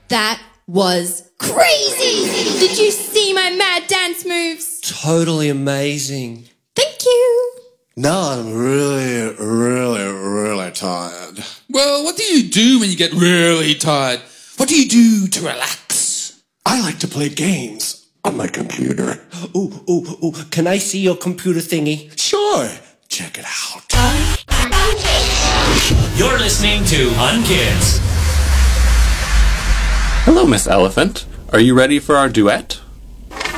That was crazy! Did you see my mad dance moves? Totally amazing. Thank you. Now I'm really tired. Well, what do you do when you get really tired? What do you do to relax? I like to play games on my computer. Ooh, can I see your computer thingy? Sure, check it out. You're listening to Unkids. Hello, Miss Elephant. Are you ready for our duet?